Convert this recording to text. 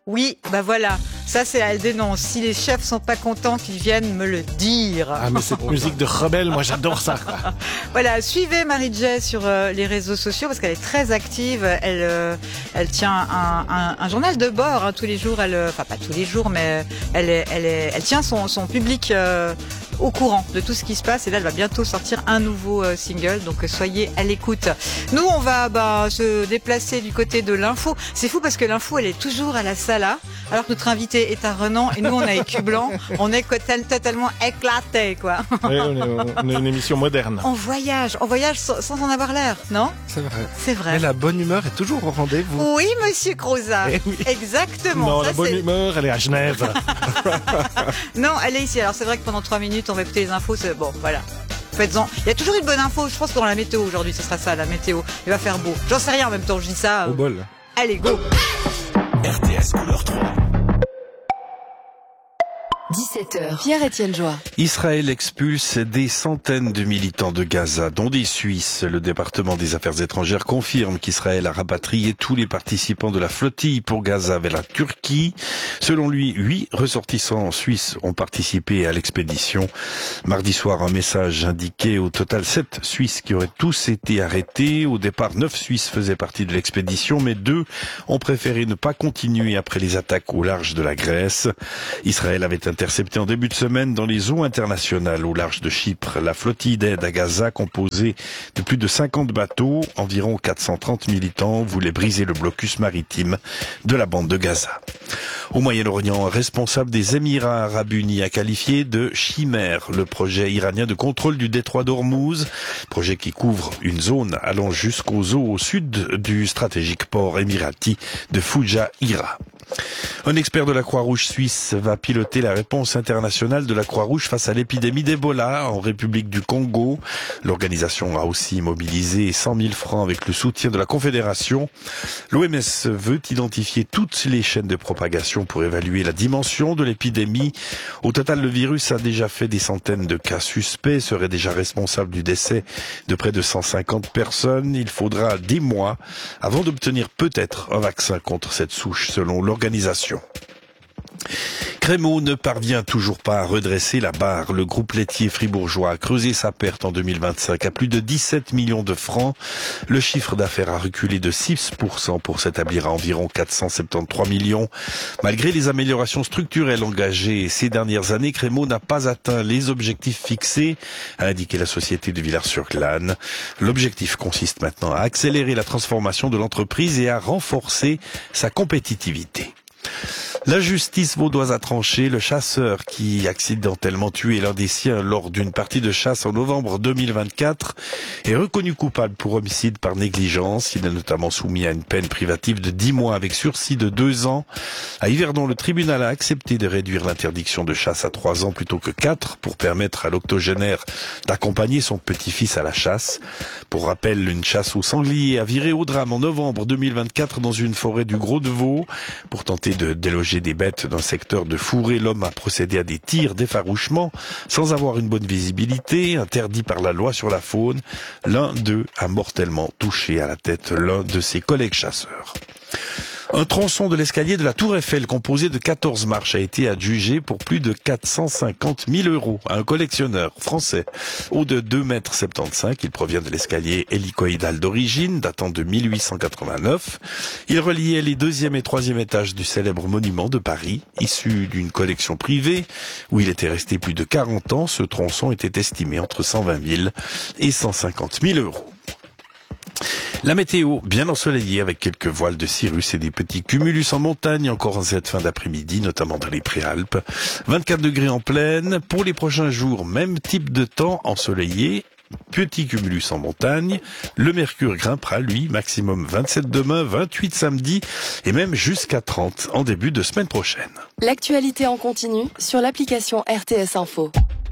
Oui, bah voilà. Ça, c'est elle dénonce. Si les chefs sont pas contents, qu'ils viennent me le dire. Ah, mais cette musique de rebelle, moi j'adore ça. Voilà, suivez Marie-Jay sur les réseaux sociaux parce qu'elle est très active. Elle tient un journal de bord tous les jours. Enfin pas tous les jours, mais elle tient son public au courant de tout ce qui se passe. Et là, elle va bientôt sortir un nouveau single. Donc soyez à l'écoute. Nous, on va se déplacer du côté de l'info. C'est fou parce que l'info, elle est toujours à la Sala, alors que notre invité est à Renan et nous, on a Écu Blanc. On est totalement éclatés, quoi. Oui, on est une émission moderne. On voyage sans en avoir l'air, non? C'est vrai. C'est vrai. Mais la bonne humeur est toujours au rendez-vous. Oui, monsieur Croza. Eh oui. Exactement. Non, Ça, la bonne humeur, elle est à Genève. Non, elle est ici. Alors c'est vrai que pendant 3 minutes, on va écouter les infos. Bon, voilà. Faites-en. Il y a toujours une bonne info. Je pense que dans la météo aujourd'hui, ce sera ça, la météo. Il va faire beau. J'en sais rien en même temps, je dis ça. Au bol. Allez, go. RTS couleur 3. 17h, Pierre-Étienne Joie. Israël expulse des centaines de militants de Gaza, dont des Suisses. Le département des Affaires étrangères confirme qu'Israël a rapatrié tous les participants de la flottille pour Gaza vers la Turquie. Selon lui, 8 ressortissants suisses ont participé à l'expédition. Mardi soir, un message indiquait au total 7 Suisses qui auraient tous été arrêtés. Au départ, 9 Suisses faisaient partie de l'expédition, mais 2 ont préféré ne pas continuer après les attaques au large de la Grèce. Israël avait intercepté en début de semaine dans les eaux internationales au large de Chypre la flottille d'aide à Gaza composée de plus de 50 bateaux. Environ 430 militants voulaient briser le blocus maritime de la bande de Gaza. Au Moyen-Orient, un responsable des Émirats Arabes Unis a qualifié de chimère le projet iranien de contrôle du détroit d'Ormuz, projet qui couvre une zone allant jusqu'aux eaux au sud du stratégique port émirati de Fujairah. Un expert de la Croix-Rouge suisse va piloter la réponse internationale de la Croix-Rouge face à l'épidémie d'Ebola en République du Congo. L'organisation a aussi mobilisé 100 000 francs avec le soutien de la Confédération. L'OMS veut identifier toutes les chaînes de propagation pour évaluer la dimension de l'épidémie. Au total, le virus a déjà fait des centaines de cas suspects, serait déjà responsable du décès de près de 150 personnes. Il faudra des mois avant d'obtenir peut-être un vaccin contre cette souche, selon l'organisation. Crémeau ne parvient toujours pas à redresser la barre. Le groupe laitier fribourgeois a creusé sa perte en 2025 à plus de 17 millions de francs. Le chiffre d'affaires a reculé de 6% pour s'établir à environ 473 millions. Malgré les améliorations structurelles engagées ces dernières années, Crémeau n'a pas atteint les objectifs fixés, a indiqué la société de Villars-sur-Glâne. L'objectif consiste maintenant à accélérer la transformation de l'entreprise et à renforcer sa compétitivité. La justice vaudoise a tranché. Le chasseur qui accidentellement tué l'un des siens lors d'une partie de chasse en novembre 2024 est reconnu coupable pour homicide par négligence. Il est notamment soumis à une peine privative de 10 mois avec sursis de 2 ans. À Yverdon, le tribunal a accepté de réduire l'interdiction de chasse à 3 ans plutôt que 4 pour permettre à l'octogénaire d'accompagner son petit-fils à la chasse. Pour rappel, une chasse au sanglier a viré au drame en novembre 2024 dans une forêt du Gros-de-Vaud. Pour tenter de déloger des bêtes d'un secteur de fourré, l'homme a procédé à des tirs d'effarouchement sans avoir une bonne visibilité, interdit par la loi sur la faune. L'un d'eux a mortellement touché à la tête l'un de ses collègues chasseurs. Un tronçon de l'escalier de la Tour Eiffel composé de 14 marches a été adjugé pour plus de 450 000 € à un collectionneur français. Haut de 2,75 m, il provient de l'escalier hélicoïdal d'origine, datant de 1889. Il reliait les 2e et 3e étages du célèbre monument de Paris. Issu d'une collection privée où il était resté plus de 40 ans, ce tronçon était estimé entre 120 000 et 150 000 €. La météo, bien ensoleillée avec quelques voiles de cirrus et des petits cumulus en montagne, encore en cette fin d'après-midi, notamment dans les Préalpes. 24 degrés en plaine. Pour les prochains jours, même type de temps ensoleillé. Petit cumulus en montagne. Le mercure grimpera, lui, maximum 27 demain, 28 samedi et même jusqu'à 30 en début de semaine prochaine. L'actualité en continu sur l'application RTS Info.